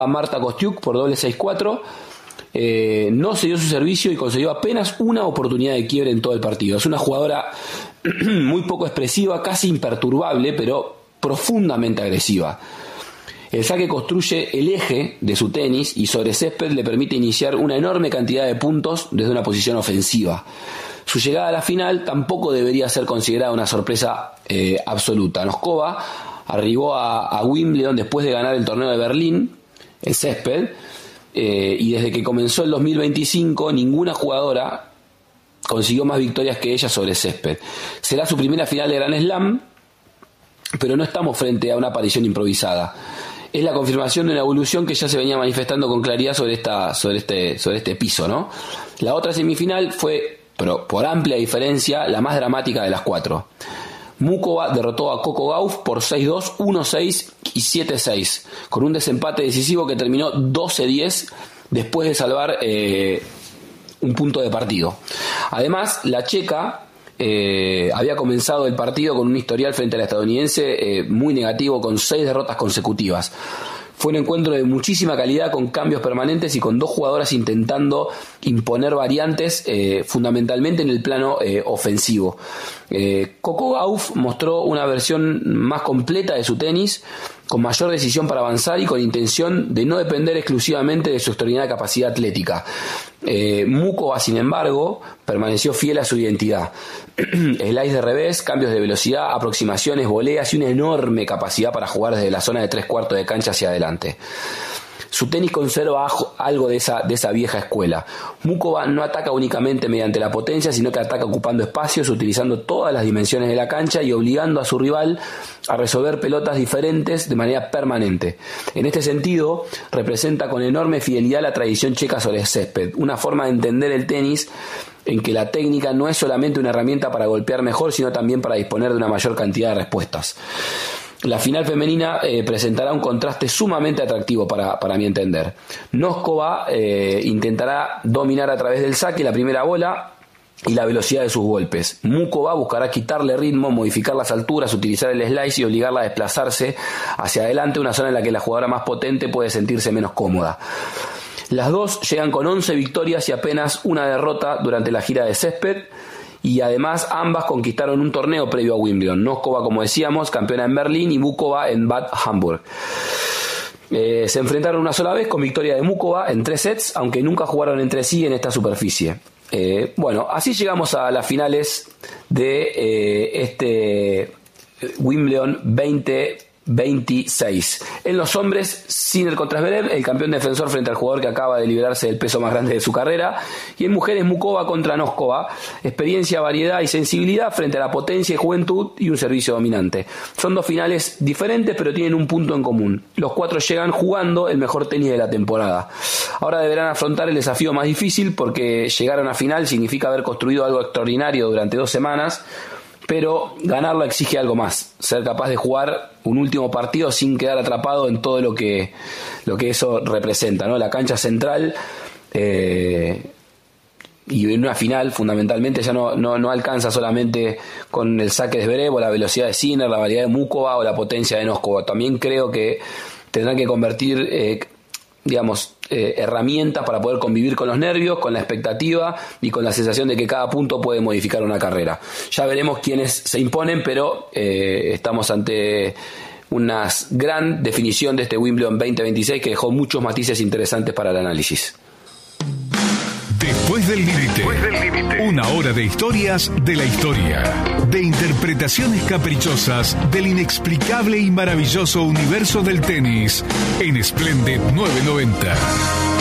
a Marta Kostyuk por doble 6-4. No se dio su servicio y consiguió apenas una oportunidad de quiebre en todo el partido. Es una jugadora muy poco expresiva, casi imperturbable, pero profundamente agresiva. El saque construye el eje de su tenis y sobre césped le permite iniciar una enorme cantidad de puntos desde una posición ofensiva. Su llegada a la final tampoco debería ser considerada una sorpresa absoluta. Noskova arribó a Wimbledon después de ganar el torneo de Berlín, el césped, y desde que comenzó el 2025 ninguna jugadora consiguió más victorias que ella sobre césped. Será su primera final de Grand Slam, pero no estamos frente a una aparición improvisada. Es la confirmación de una evolución que ya se venía manifestando con claridad sobre este piso, ¿no? La otra semifinal fue, pero por amplia diferencia, la más dramática de las 4. Muchova derrotó a Coco Gauff por 6-2, 1-6 y 7-6, con un desempate decisivo que terminó 12-10 después de salvar un punto de partido. Además, la checa había comenzado el partido con un historial frente a la estadounidense muy negativo, con 6 derrotas consecutivas. Fue un encuentro de muchísima calidad, con cambios permanentes y con 2 jugadoras intentando imponer variantes, fundamentalmente en el plano ofensivo. Coco Gauff mostró una versión más completa de su tenis, con mayor decisión para avanzar y con intención de no depender exclusivamente de su extraordinaria capacidad atlética. Muchova, sin embargo, permaneció fiel a su identidad. Slice de revés, cambios de velocidad, aproximaciones, voleas y una enorme capacidad para jugar desde la zona de 3/4 de cancha hacia adelante. Su tenis conserva algo de esa vieja escuela. Muchova no ataca únicamente mediante la potencia, sino que ataca ocupando espacios, utilizando todas las dimensiones de la cancha y obligando a su rival a resolver pelotas diferentes de manera permanente. En este sentido, representa con enorme fidelidad la tradición checa sobre el césped, una forma de entender el tenis en que la técnica no es solamente una herramienta para golpear mejor, sino también para disponer de una mayor cantidad de respuestas. La final femenina presentará un contraste sumamente atractivo para mi entender. Noskova intentará dominar a través del saque la primera bola y la velocidad de sus golpes. Muchova buscará quitarle ritmo, modificar las alturas, utilizar el slice y obligarla a desplazarse hacia adelante, una zona en la que la jugadora más potente puede sentirse menos cómoda. Las dos llegan con 11 victorias y apenas una derrota durante la gira de césped, y además ambas conquistaron un torneo previo a Wimbledon. Noskova, como decíamos, campeona en Berlín, y Muchova en Bad Hamburg. Se enfrentaron una sola vez con victoria de Muchova en 3 sets, aunque nunca jugaron entre sí en esta superficie. Bueno, así llegamos a las finales de este Wimbledon 2026. En los hombres, Sinner contra Zverev, el campeón defensor frente al jugador que acaba de liberarse del peso más grande de su carrera. Y en mujeres, Muchova contra Noskova, experiencia, variedad y sensibilidad frente a la potencia y juventud y un servicio dominante. Son 2 finales diferentes, pero tienen un punto en común: los 4 llegan jugando el mejor tenis de la temporada. Ahora deberán afrontar el desafío más difícil, porque llegar a una final significa haber construido algo extraordinario durante 2 semanas, pero ganarlo exige algo más: ser capaz de jugar un último partido sin quedar atrapado en todo lo que eso representa, ¿no? La cancha central, y en una final fundamentalmente ya no alcanza solamente con el saque de Zverev o la velocidad de Sinner, la variedad de Muchova o la potencia de Noskova. También creo que tendrán que convertir herramientas para poder convivir con los nervios, con la expectativa y con la sensación de que cada punto puede modificar una carrera. Ya veremos quiénes se imponen, pero estamos ante una gran definición de este Wimbledon 2026 que dejó muchos matices interesantes para el análisis. Después del límite. Una hora de historias de la historia. De interpretaciones caprichosas del inexplicable y maravilloso universo del tenis en Splendid 990.